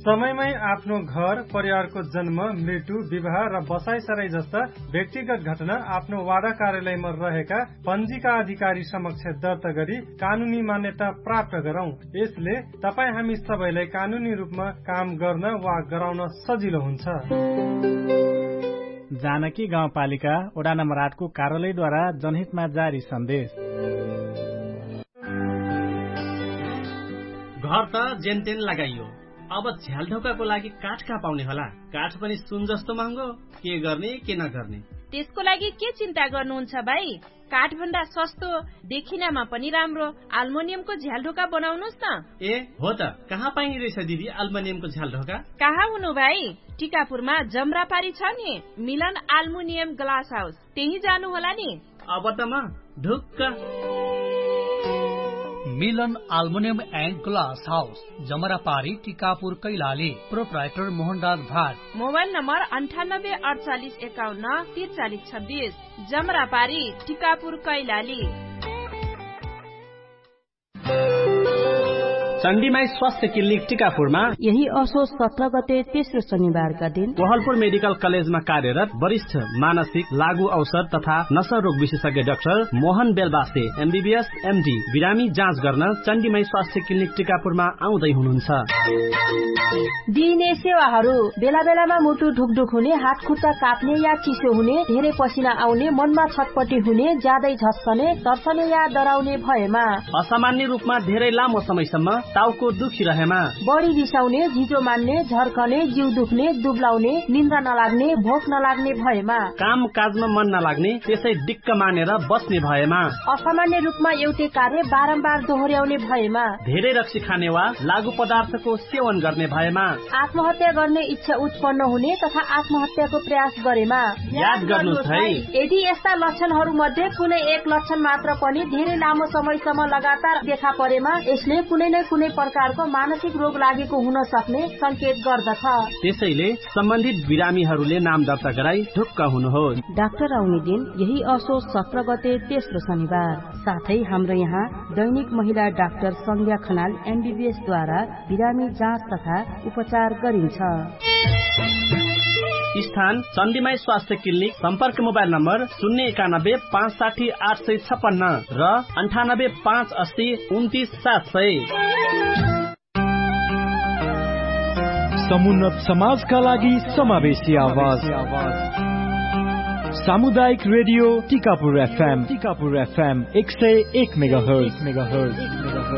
समयमै आफ्नो घर, परिवारको जन्म, मृत्यु, विवाह र बसाइसराई जस्ता व्यक्तिगत घटना आफ्नो वाडा कार्यालयमा रहेका पञ्जीका अधिकारी समक्ष दर्ता गरी कानूनी मान्यता प्राप्त गरौं। यसले तपाईँ हामी सबैलाई कानूनी रूपमा काम गर्न वा गराउन सजिलो हुन्छ। जानकी गाउँपालिका वडा नम्बर 8 को कार्यालयद्वारा जनहितमा जारी सन्देश। घर त जेनतेन लगाइयो, अब झ्यालढोकाको लागि काठ कहाँ पाउने होला? काठ पनि सुन जस्तो महँगो, के गर्ने के नगर्ने? त्यसको लागि के चिन्ता गर्नुहुन्छ भाइ? काठ भन्दा सस्तो, देखिनमा पनि राम्रो अल्मुनियमको झ्यालढोका बनाउनुस् न। ए हो त, कहाँ पाइने रहेछ दिदी अल्मुनियमको झ्यालढोका? कहाँ हुनु भाइ? टिकापुरमा जमरापारी छ नि, मिलन अल्मुनियम ग्लास हाउस, त्यही जानु होला नि। अब त म ढुक्क। मिलन aluminium and glass house, जमरापारी, Tikapur, Kailali. Proprietor Mohanraj Bhat. Mobile number 9851534326। जमरापारी, Tikapur, Kailali. चण्डीमाई स्वास्थ्य क्लिनिक टिकापुरमा यही असोज 17 गते तेस्रो शनिबारका दिन कोहलपुर मेडिकल कलेजमा कार्यरत वरिष्ठ मानसिक लागू औषध तथा नशा रोग विशेषज्ञ doctor Mohan Belbase MBBS MD बिरामी जाँच गर्न चण्डीमाई स्वास्थ्य क्लिनिक टिकापुरमा आउँदै हुनुहुन्छ। दिइने सेवाहरू बेला बेलामा मुटु ढुकढुक हुने, हात खुट्टा काप्ने या चिसो हुने, धेरै पसिना आउने, मनमा छटपटी हुने, ज्यादै झस्कने, तर्सने या डराउने भएमा, असामान्य रूपमा धेरै लामो समयसम्म टाउको दुखिरहेमा, बढी रिसाउने, झिजो मान्ने, झर्कने, जिउ दुख्ने, दुब्लाउने, निन्द्रा नलाग्ने, भोक नलाग्ने भएमा, काम काजमा मन नलाग्ने, त्यसै दिक्क मानेर बस्ने भएमा, असामान्य रूपमा एउटै कार्य बारम्बार दोहोर्याउने भएमा, धेरै रक्सी खाने वा लागू पदार्थको सेवन गर्ने भएमा, आत्महत्या गर्ने इच्छा उत्पन्न हुने तथा आत्महत्याको प्रयास गरेमा याद गर्नुहोस् है, यदि यस्ता लक्षणहरू मध्ये कुनै एक लक्षण मात्र पनि धेरै लामो समयसम्म लगातार देखा परेमा यसले कुनै न कुनै प्रकारको मानसिक रोग लागेको हुन सक्ने संकेत गर्दछ। त्यसैले सम्बन्धित बिरामीहरूले नाम दर्ता गराई ढुक्क हुनुहोस्। डाक्टर आउने दिन यही असोज 17 गते तेस्रो शनिबार। साथै हाम्रो यहाँ दैनिक महिला डाक्टर संज्ञा खनाल MBBS द्वारा बिरामी जाँच तथा उपचार गरिन्छ। स्थान चण्डीमाई स्वास्थ्य क्लिनिक। सम्पर्क मोबाइल नम्बर 091560856 र 9858029700। समुन्नत समाजका लागि समावेशी आवाज। सामुदायिक रेडियो टिकापुर FM 101 मेगाहर्ज।